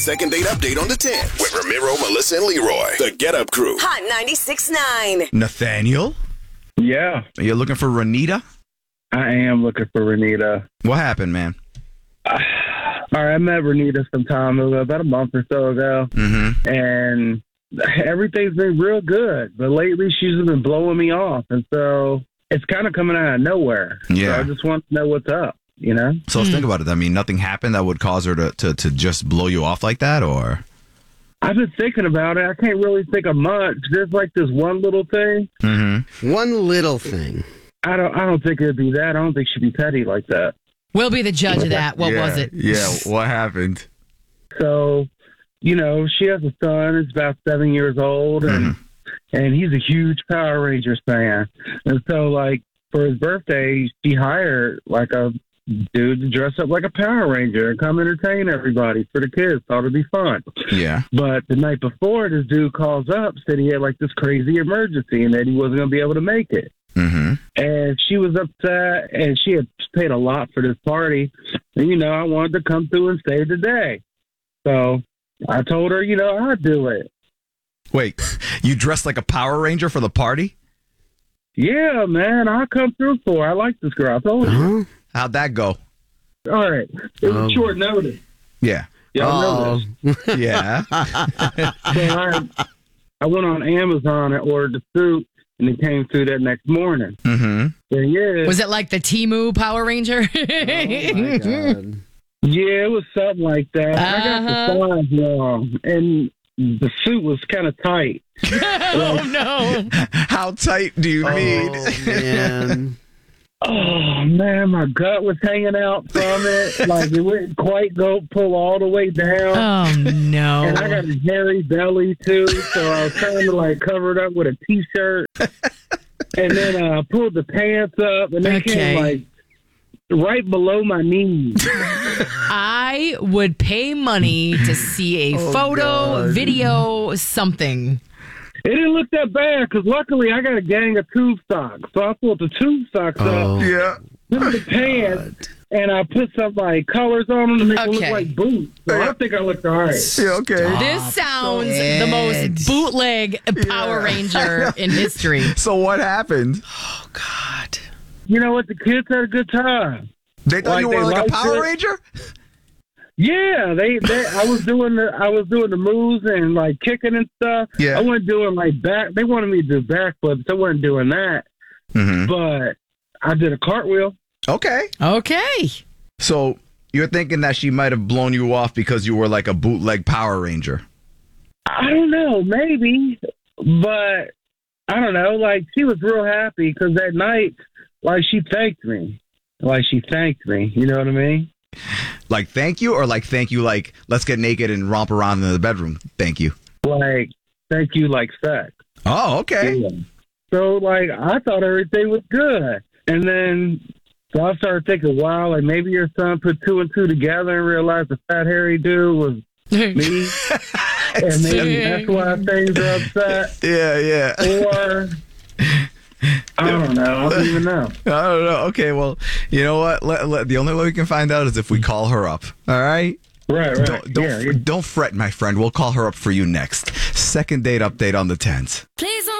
Second date update on the 10th with Ramiro, Melissa, and Leroy. The Get Up Crew. Hot 96.9. Nathaniel, Yeah, are you looking for Renita? I am looking for Renita. What happened, man? All right, I met Renita some time ago, about a month or so ago, and everything's been real good. But lately, she's been blowing me off, and so it's kind of coming out of nowhere. Yeah. So I just want to know what's up, you know? So let's think about it. I mean, nothing happened that would cause her to just blow you off like that, or? I've been thinking about it. I can't really think of much. There's like this one little thing. One little thing. I don't think it'd be that. I don't think she'd be petty like that. We'll be the judge of that. What was it? Yeah, what happened? So, you know, she has a son. He's about 7 years old, and he's a huge Power Rangers fan. And so, like, for his birthday, she hired, like, a dude to dress up like a Power Ranger and come entertain everybody for the kids. Thought it'd be fun. Yeah. But the night before, this dude calls up, said he had, like, this crazy emergency and that he wasn't going to be able to make it. And she was upset, and she had paid a lot for this party. And, you know, I wanted to come through and save the day. So I told her, you know, I'd do it. Wait, you dressed like a Power Ranger for the party? Yeah, man, I'll come through for her. I like this girl. I told you. How'd that go? All right. It was short notice. Yeah. Y'all know this. Yeah. So I went on Amazon and ordered the suit, and it came through that next morning. And yeah. Was it like the Temu Power Ranger? Oh, my God. Yeah, it was something like that. I got the size wrong, and the suit was kind of tight. Oh, no. How tight do you mean? Man. Oh, man, my gut was hanging out from it. Like, it wouldn't quite pull all the way down. Oh, no. And I got a hairy belly, too, so I was trying to, like, cover it up with a T-shirt. And then I pulled the pants up, and they came, like, right below my knees. I would pay money to see a photo, video, something. It didn't look that bad, because luckily I got a gang of tube socks. So I pulled the tube socks up, Yeah. put the pants, and I put some, like, colors on them to make them look like boots. So I think I looked all right. Yeah, okay. This sounds the most bootleg Power Ranger in history. So what happened? Oh, God. You know what? The kids had a good time. They thought Like, you were they like a liked Power it. Ranger? Yeah, I was doing the moves and like kicking and stuff. Yeah. I wasn't doing like back. They wanted me to do backflips. I wasn't doing that. But I did a cartwheel. Okay. Okay. So you're thinking that she might have blown you off because you were like a bootleg Power Ranger? I don't know, maybe, but I don't know. Like, she was real happy because that night, like, she thanked me. You know what I mean? Like, thank you, or like, thank you, like, let's get naked and romp around in the bedroom. Thank you. Like, thank you, like sex. Oh, okay. Yeah. So, like, I thought everything was good. And then, so I started thinking, wow, like, maybe your son put two and two together and realized the fat, hairy dude was me. And maybe that's why things are upset. Yeah. Or, I don't know. I don't even know. I don't know. Okay, well, you know what? The only way we can find out is if we call her up. All right? Right. Don't fret, my friend. We'll call her up for you next. Second date update on the 10s. Please